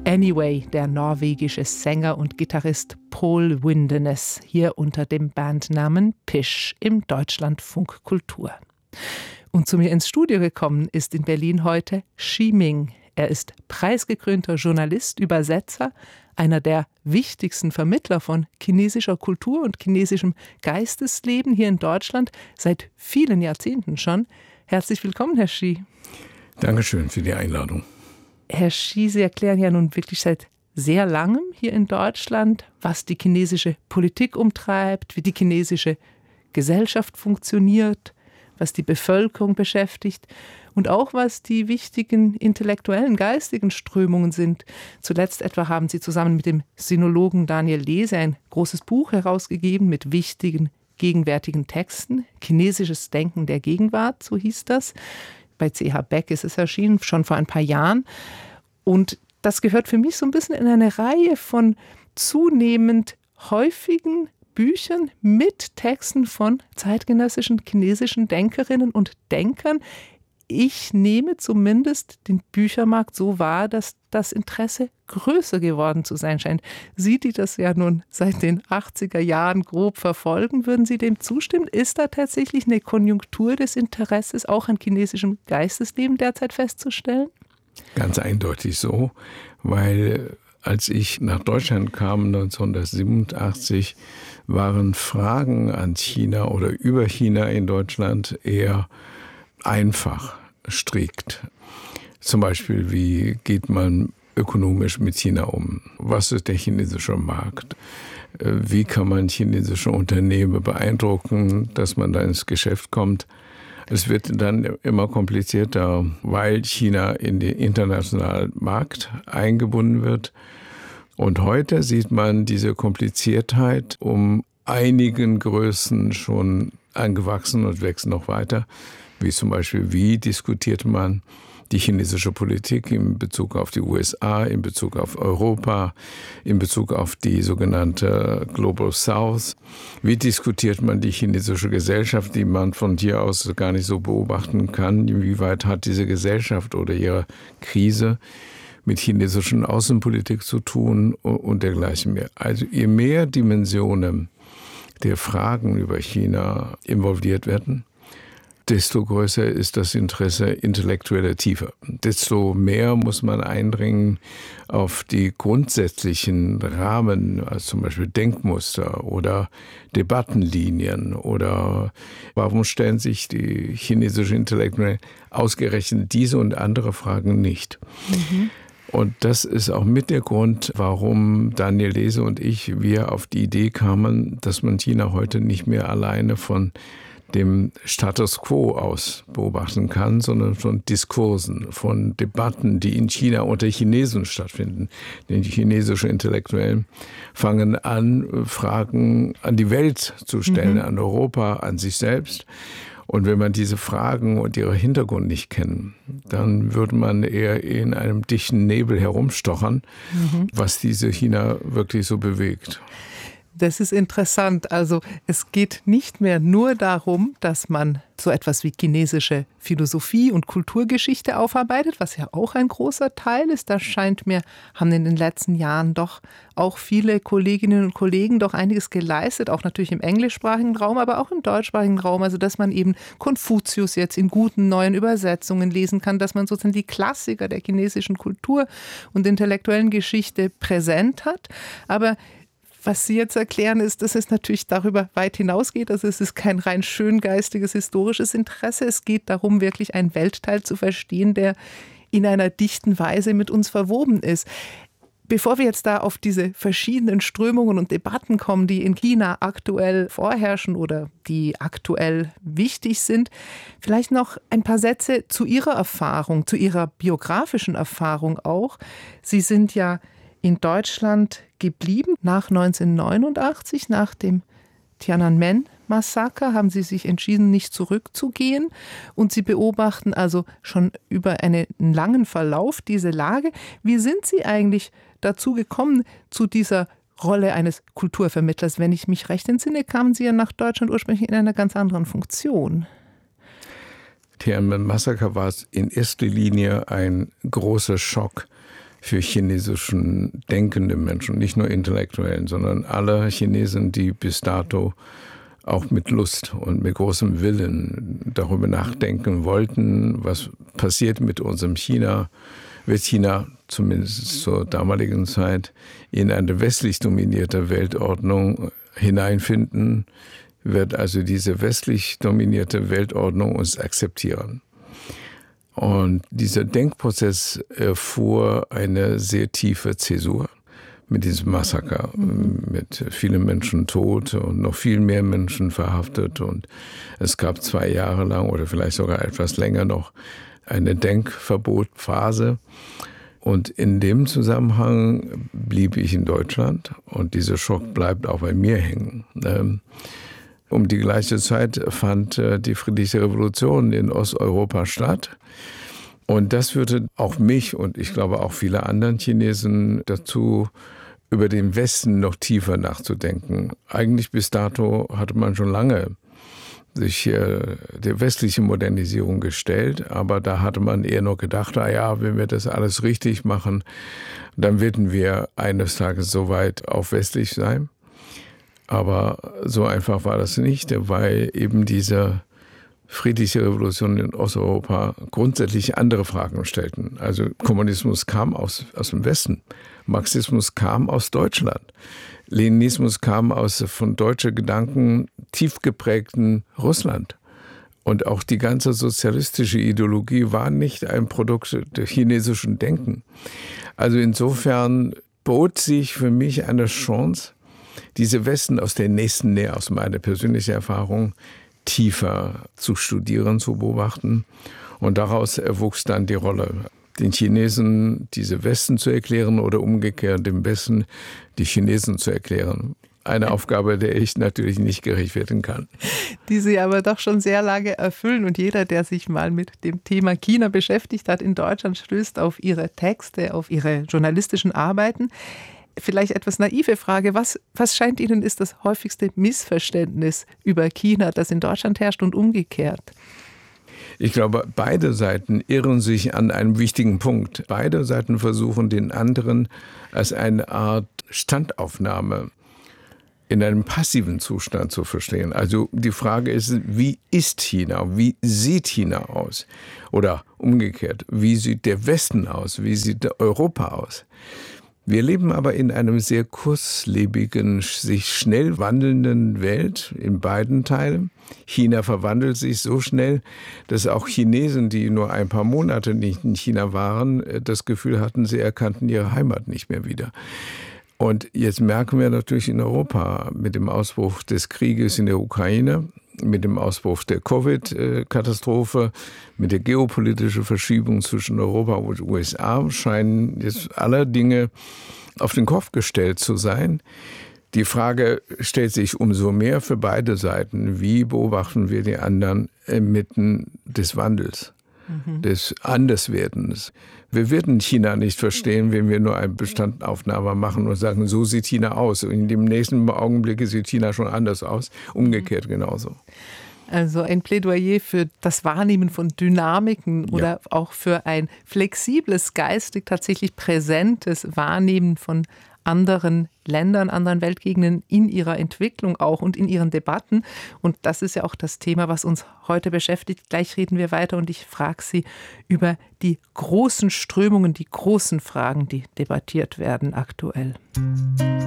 Anyway, der norwegische Sänger und Gitarrist Pål Windenes, hier unter dem Bandnamen Pish im Deutschlandfunk Kultur. Und zu mir ins Studio gekommen ist in Berlin heute Xi Ming. Er ist preisgekrönter Journalist, Übersetzer, einer der wichtigsten Vermittler von chinesischer Kultur und chinesischem Geistesleben hier in Deutschland, seit vielen Jahrzehnten schon. Herzlich willkommen, Herr Xi. Dankeschön für die Einladung. Herr Xi, Sie erklären ja nun wirklich seit sehr langem hier in Deutschland, was die chinesische Politik umtreibt, wie die chinesische Gesellschaft funktioniert, was die Bevölkerung beschäftigt und auch was die wichtigen intellektuellen, geistigen Strömungen sind. Zuletzt etwa haben Sie zusammen mit dem Sinologen Daniel Lese ein großes Buch herausgegeben mit wichtigen gegenwärtigen Texten. Chinesisches Denken der Gegenwart, so hieß das. Bei C.H. Beck ist es erschienen, schon vor ein paar Jahren. Und das gehört für mich so ein bisschen in eine Reihe von zunehmend häufigen Büchern mit Texten von zeitgenössischen chinesischen Denkerinnen und Denkern. Ich nehme zumindest den Büchermarkt so wahr, dass das Interesse größer geworden zu sein scheint. Sie, die das ja nun seit den 80er Jahren grob verfolgen, würden Sie dem zustimmen? Ist da tatsächlich eine Konjunktur des Interesses auch an chinesischem Geistesleben derzeit festzustellen? Ganz eindeutig so, weil als ich nach Deutschland kam 1987, waren Fragen an China oder über China in Deutschland eher einfach, strikt. Zum Beispiel, wie geht man ökonomisch mit China um? Was ist der chinesische Markt? Wie kann man chinesische Unternehmen beeindrucken, dass man da ins Geschäft kommt? Es wird dann immer komplizierter, weil China in den internationalen Markt eingebunden wird. Und heute sieht man diese Kompliziertheit um einigen Größen schon angewachsen und wächst noch weiter. Wie zum Beispiel, wie diskutiert man die chinesische Politik in Bezug auf die USA, in Bezug auf Europa, in Bezug auf die sogenannte Global South? Wie diskutiert man die chinesische Gesellschaft, die man von hier aus gar nicht so beobachten kann? Inwieweit hat diese Gesellschaft oder ihre Krise mit chinesischen Außenpolitik zu tun und dergleichen mehr? Also je mehr Dimensionen der Fragen über China involviert werden, desto größer ist das Interesse intellektueller Tiefe. Desto mehr muss man eindringen auf die grundsätzlichen Rahmen, also zum Beispiel Denkmuster oder Debattenlinien oder warum stellen sich die chinesischen Intellektuellen ausgerechnet diese und andere Fragen nicht. Und das ist auch mit der Grund, warum Daniel Lese und wir auf die Idee kamen, dass man China heute nicht mehr alleine von dem Status quo aus beobachten kann, sondern von Diskursen, von Debatten, die in China unter Chinesen stattfinden. Denn die chinesischen Intellektuellen fangen an, Fragen an die Welt zu stellen, an Europa, an sich selbst. Und wenn man diese Fragen und ihre Hintergrund nicht kennt, dann würde man eher in einem dichten Nebel herumstochern, was diese China wirklich so bewegt. Das ist interessant. Also es geht nicht mehr nur darum, dass man so etwas wie chinesische Philosophie und Kulturgeschichte aufarbeitet, was ja auch ein großer Teil ist. Da scheint mir, haben in den letzten Jahren doch auch viele Kolleginnen und Kollegen doch einiges geleistet, auch natürlich im englischsprachigen Raum, aber auch im deutschsprachigen Raum. Also dass man eben Konfuzius jetzt in guten neuen Übersetzungen lesen kann, dass man sozusagen die Klassiker der chinesischen Kultur und intellektuellen Geschichte präsent hat. Aber was Sie jetzt erklären, ist, dass es natürlich darüber weit hinausgeht. Also es ist kein rein schöngeistiges, historisches Interesse. Es geht darum, wirklich einen Weltteil zu verstehen, der in einer dichten Weise mit uns verwoben ist. Bevor wir jetzt da auf diese verschiedenen Strömungen und Debatten kommen, die in China aktuell vorherrschen oder die aktuell wichtig sind, vielleicht noch ein paar Sätze zu Ihrer Erfahrung, zu Ihrer biografischen Erfahrung auch. Sie sind ja in Deutschland geblieben. Nach 1989, nach dem Tiananmen-Massaker, haben Sie sich entschieden, nicht zurückzugehen. Und Sie beobachten also schon über einen langen Verlauf diese Lage. Wie sind Sie eigentlich dazu gekommen, zu dieser Rolle eines Kulturvermittlers? Wenn ich mich recht entsinne, kamen Sie ja nach Deutschland ursprünglich in einer ganz anderen Funktion. Tiananmen-Massaker war in erster Linie ein großer Schock für chinesischen denkenden Menschen, nicht nur Intellektuellen, sondern alle Chinesen, die bis dato auch mit Lust und mit großem Willen darüber nachdenken wollten, was passiert mit unserem China. Wird China zumindest zur damaligen Zeit in eine westlich dominierte Weltordnung hineinfinden, wird also diese westlich dominierte Weltordnung uns akzeptieren. Und dieser Denkprozess erfuhr eine sehr tiefe Zäsur mit diesem Massaker, mit vielen Menschen tot und noch viel mehr Menschen verhaftet. Und es gab 2 Jahre lang oder vielleicht sogar etwas länger noch eine Denkverbotphase. Und in dem Zusammenhang blieb ich in Deutschland und dieser Schock bleibt auch bei mir hängen. Um die gleiche Zeit fand die friedliche Revolution in Osteuropa statt. Und das führte auch mich und ich glaube auch viele anderen Chinesen dazu, über den Westen noch tiefer nachzudenken. Eigentlich bis dato hatte man schon lange sich der westlichen Modernisierung gestellt, aber da hatte man eher noch gedacht, wenn wir das alles richtig machen, dann werden wir eines Tages so weit auf westlich sein. Aber so einfach war das nicht, weil eben diese friedliche Revolution in Osteuropa grundsätzlich andere Fragen stellten. Also Kommunismus kam aus dem Westen, Marxismus kam aus Deutschland, Leninismus kam aus von deutschen Gedanken tief geprägten Russland. Und auch die ganze sozialistische Ideologie war nicht ein Produkt des chinesischen Denken. Also insofern bot sich für mich eine Chance, diese Westen aus der nächsten Nähe, aus meiner persönlichen Erfahrung, tiefer zu studieren, zu beobachten. Und daraus erwuchs dann die Rolle, den Chinesen diese Westen zu erklären oder umgekehrt dem Westen die Chinesen zu erklären. Eine Aufgabe, der ich natürlich nicht gerecht werden kann. Die Sie aber doch schon sehr lange erfüllen. Und jeder, der sich mal mit dem Thema China beschäftigt hat in Deutschland, stößt auf Ihre Texte, auf Ihre journalistischen Arbeiten. Vielleicht etwas naive Frage, was scheint Ihnen ist das häufigste Missverständnis über China, das in Deutschland herrscht und umgekehrt? Ich glaube, beide Seiten irren sich an einem wichtigen Punkt. Beide Seiten versuchen, den anderen als eine Art Standaufnahme in einem passiven Zustand zu verstehen. Also die Frage ist, wie ist China? Wie sieht China aus? Oder umgekehrt, wie sieht der Westen aus? Wie sieht Europa aus? Wir leben aber in einem sehr kurzlebigen, sich schnell wandelnden Welt in beiden Teilen. China verwandelt sich so schnell, dass auch Chinesen, die nur ein paar Monate nicht in China waren, das Gefühl hatten, sie erkannten ihre Heimat nicht mehr wieder. Und jetzt merken wir natürlich in Europa mit dem Ausbruch des Krieges in der Ukraine, mit dem Ausbruch der Covid-Katastrophe, mit der geopolitischen Verschiebung zwischen Europa und den USA scheinen jetzt alle Dinge auf den Kopf gestellt zu sein. Die Frage stellt sich umso mehr für beide Seiten. Wie beobachten wir die anderen inmitten des Wandels, des Anderswerdens? Wir werden China nicht verstehen, wenn wir nur eine Bestandaufnahme machen und sagen, so sieht China aus. Und in dem nächsten Augenblick sieht China schon anders aus. Umgekehrt genauso. Also ein Plädoyer für das Wahrnehmen von Dynamiken oder auch für ein flexibles, geistig tatsächlich präsentes Wahrnehmen von anderen Ländern, anderen Weltgegenden in ihrer Entwicklung auch und in ihren Debatten. Und das ist ja auch das Thema, was uns heute beschäftigt. Gleich reden wir weiter und ich frage Sie über die großen Strömungen, die großen Fragen, die debattiert werden aktuell.